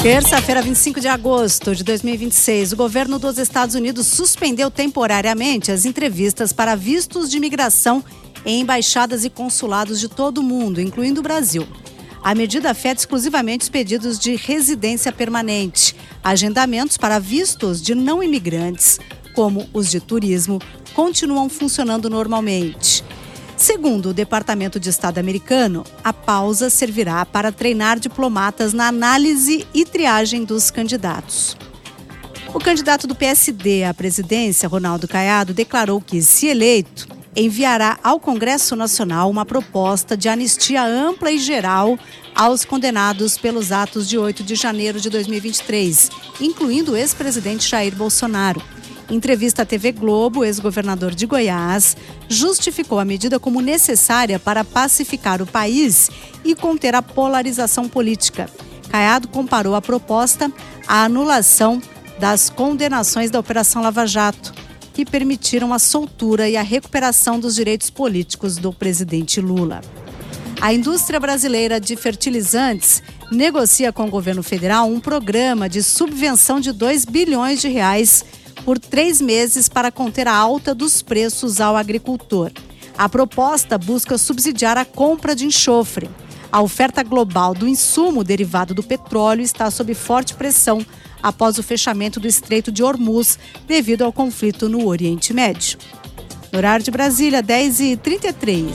Terça-feira, 25 de agosto de 2026, o governo dos Estados Unidos suspendeu temporariamente as entrevistas para vistos de imigração em embaixadas e consulados de todo o mundo, incluindo o Brasil. A medida afeta exclusivamente os pedidos de residência permanente. Agendamentos para vistos de não imigrantes, como os de turismo, continuam funcionando normalmente. Segundo o Departamento de Estado americano, a pausa servirá para treinar diplomatas na análise e triagem dos candidatos. O candidato do PSD à presidência, Ronaldo Caiado, declarou que, se eleito, enviará ao Congresso Nacional uma proposta de anistia ampla e geral aos condenados pelos atos de 8 de janeiro de 2023, incluindo o ex-presidente Jair Bolsonaro. Em entrevista à TV Globo, o ex-governador de Goiás justificou a medida como necessária para pacificar o país e conter a polarização política. Caiado comparou a proposta à anulação das condenações da Operação Lava Jato, que permitiram a soltura e a recuperação dos direitos políticos do presidente Lula. A indústria brasileira de fertilizantes negocia com o governo federal um programa de subvenção de R$2 bilhões por 3 meses para conter a alta dos preços ao agricultor. A proposta busca subsidiar a compra de enxofre. A oferta global do insumo derivado do petróleo está sob forte pressão após o fechamento do Estreito de Hormuz devido ao conflito no Oriente Médio. No horário de Brasília, 10h33.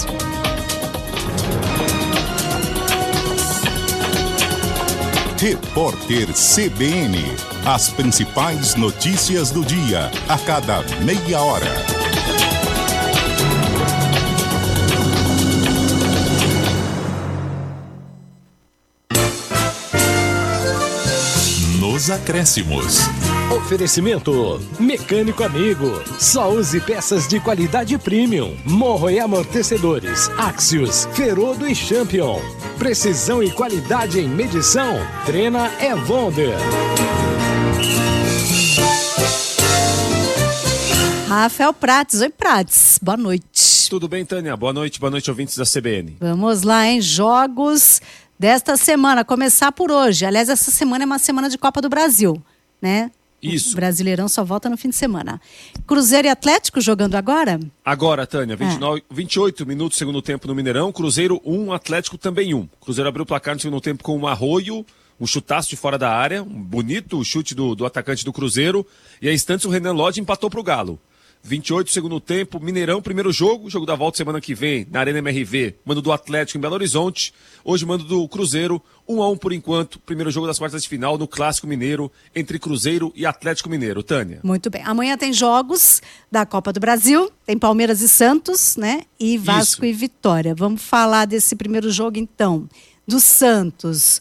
Repórter CBN. As principais notícias do dia, a cada meia hora. Nos acréscimos. Oferecimento Mecânico Amigo. Só use peças de qualidade premium. Morro e amortecedores. Axios, Ferodo e Champion. Precisão e qualidade em medição. Trena Evonder. Rafael Prates. Oi, Prates. Boa noite. Tudo bem, Tânia? Boa noite, ouvintes da CBN. Vamos lá, hein? Jogos desta semana. Começar por hoje. Aliás, essa semana é uma semana de Copa do Brasil, né? Isso. O Brasileirão só volta no fim de semana. Cruzeiro e Atlético jogando agora? Agora, Tânia. 28 minutos segundo tempo no Mineirão. Cruzeiro 1, Atlético também 1. Cruzeiro abriu o placar no segundo tempo com um Arroio, um chutaço de fora da área, um bonito chute do atacante do Cruzeiro. E a instantes o Renan Lodge empatou para o Galo. 28 segundo tempo, Mineirão, primeiro jogo da volta semana que vem, na Arena MRV, mando do Atlético em Belo Horizonte, hoje mando do Cruzeiro, 1-1 por enquanto, primeiro jogo das quartas de final no Clássico Mineiro, entre Cruzeiro e Atlético Mineiro. Tânia. Muito bem, amanhã tem jogos da Copa do Brasil, tem Palmeiras e Santos, né, e Vasco e Vitória. Vamos falar desse primeiro jogo então, do Santos.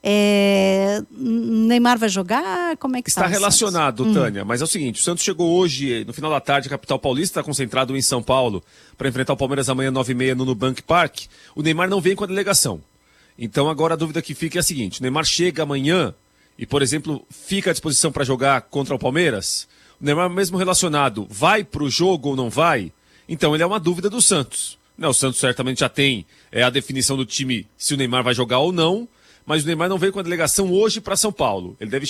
Neymar vai jogar? Como é que está relacionado, Tânia, mas é o seguinte, o Santos chegou hoje, no final da tarde, capital paulista, está concentrado em São Paulo para enfrentar o Palmeiras amanhã 9h30 no Nubank Park. O Neymar não vem com a delegação. Então agora a dúvida que fica é a seguinte, o Neymar chega amanhã e, por exemplo, fica à disposição para jogar contra o Palmeiras? O Neymar mesmo relacionado, vai para o jogo ou não vai? Então ele é uma dúvida do Santos. O Santos certamente já tem a definição do time se o Neymar vai jogar ou não, mas o Neymar não veio com a delegação hoje para São Paulo. Ele deve